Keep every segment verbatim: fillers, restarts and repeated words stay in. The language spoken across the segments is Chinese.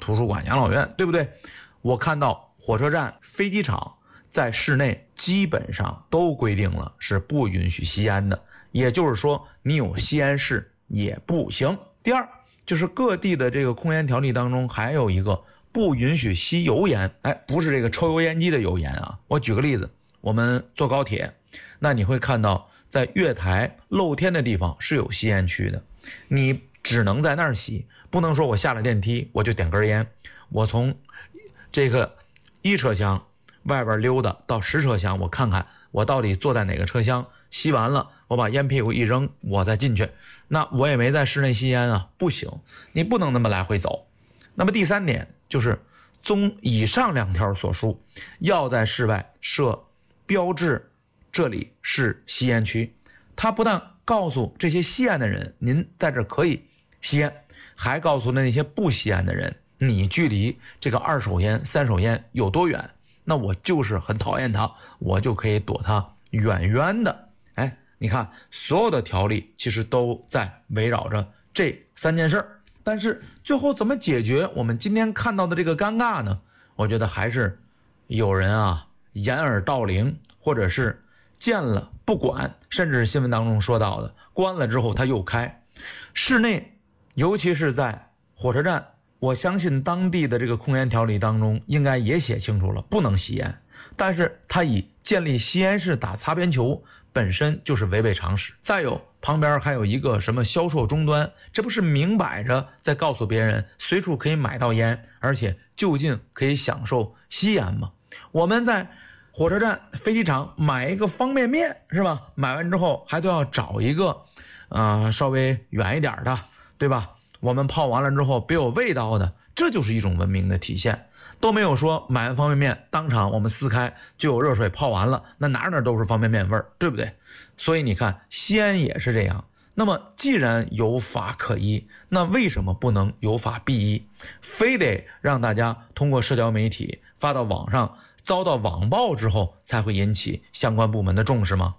图书馆、养老院，对不对？我看到火车站、飞机场在室内基本上都规定了是不允许吸烟的，也就是说你有吸烟室也不行。第二就是各地的这个控烟条例当中还有一个不允许吸油烟，哎，不是这个抽油烟机的油烟啊。我举个例子，我们坐高铁，那你会看到在月台露天的地方是有吸烟区的，你只能在那儿吸，不能说我下了电梯我就点根烟，我从这个一车厢外边溜达到十车厢，我看看我到底坐在哪个车厢，吸完了我把烟屁股一扔，我再进去，那我也没在室内吸烟啊，不行，你不能那么来回走。那么第三点就是综以上两条所述，要在室外设标志，这里是吸烟区。他不但告诉这些吸烟的人您在这可以吸烟，还告诉那些不吸烟的人你距离这个二手烟三手烟有多远，那我就是很讨厌它，我就可以躲它远远的。哎，你看所有的条例其实都在围绕着这三件事。但是最后怎么解决我们今天看到的这个尴尬呢？我觉得还是有人啊掩耳盗铃，或者是见了不管，甚至新闻当中说到的关了之后他又开。室内尤其是在火车站，我相信当地的这个控烟条例当中应该也写清楚了不能吸烟，但是他以建立吸烟室打擦边球本身就是违背常识。再有旁边还有一个什么销售终端，这不是明摆着在告诉别人随处可以买到烟，而且就近可以享受吸烟吗？我们在火车站、飞机场买一个方便面是吧？买完之后还都要找一个呃稍微远一点的，对吧？我们泡完了之后别有味道的，这就是一种文明的体现。都没有说买完方便面当场我们撕开就有热水泡完了，那哪哪都是方便面味儿，对不对？所以你看吸烟也是这样。那么既然有法可依，那为什么不能有法必依，非得让大家通过社交媒体发到网上，遭到网暴之后才会引起相关部门的重视吗？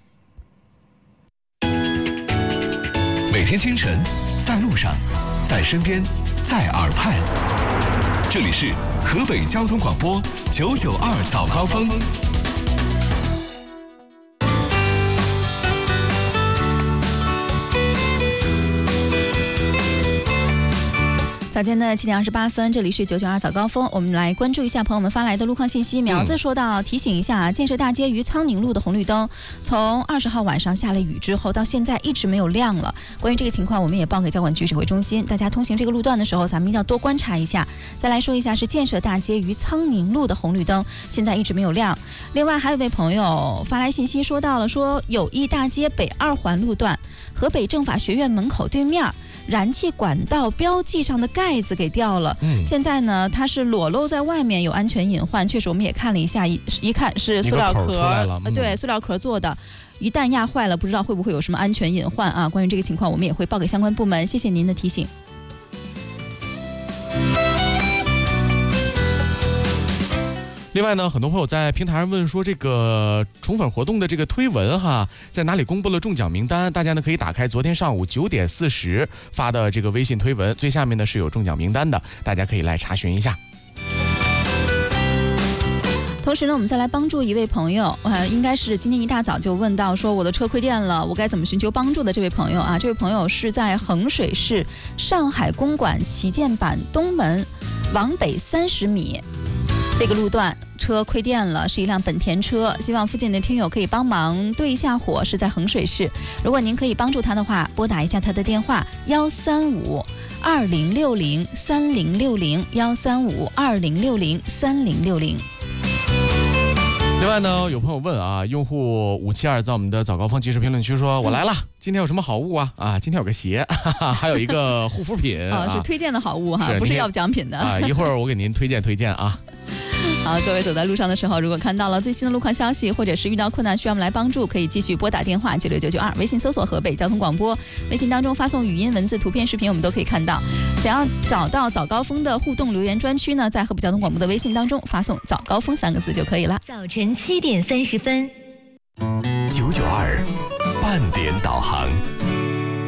每天清晨，在路上，在身边，在耳畔，这里是河北交通广播九九二早高峰。 早间的七点二十八分，这里是九九二早高峰，我们来关注一下朋友们发来的路况信息。苗子说到，提醒一下，建设大街于苍宁路的红绿灯，从二十号晚上下了雨之后，到现在一直没有亮了。关于这个情况，我们也报给交管局指挥中心，大家通行这个路段的时候，咱们一定要多观察一下。再来说一下，是建设大街于苍宁路的红绿灯，现在一直没有亮。另外，还有位朋友发来信息说到了，说友谊大街北二环路段，河北政法学院门口对面。燃气管道标记上的盖子给掉了，嗯，现在呢它是裸露在外面，有安全隐患。确实我们也看了一下，一一看是塑料壳，嗯、对，塑料壳做的，一旦压坏了，不知道会不会有什么安全隐患啊？关于这个情况，我们也会报给相关部门。谢谢您的提醒。 另外呢，很多朋友在平台上问说，这个宠粉活动的这个推文哈，在哪里公布了中奖名单？大家呢可以打开昨天上午九点四十发的这个微信推文，最下面呢是有中奖名单的，大家可以来查询一下。 同时呢，我们再来帮助一位朋友，呃，应该是今天一大早就问到说我的车亏电了，我该怎么寻求帮助的这位朋友啊？这位朋友是在衡水市上海公馆旗舰版东门往北三十米。这个路段车亏电了，是一辆本田车，希望附近的听友可以帮忙对一下火，是在衡水市。如果您可以帮助他的话，拨打一下他的电话幺三五二零六零三零六零幺三五二零六零三零六零。 另外呢，有朋友问啊，用户五七二在我们的早高峰即时评论区说，我来了，今天有什么好物啊？啊，今天有个鞋，哈哈，还有一个护肤品啊，是推荐的好物哈，不是要奖品的啊。一会儿我给您推荐推荐啊。 好，各位走在路上的时候，如果看到了最新的路况消息，或者是遇到困难需要我们来帮助，可以继续拨打电话九六九九二，微信搜索河北交通广播，微信当中发送语音、文字、图片、视频，我们都可以看到。想要找到早高峰的互动留言专区呢，在河北交通广播的微信当中发送早高峰三个字就可以了。 早晨七点三十分， 九九二半点导航。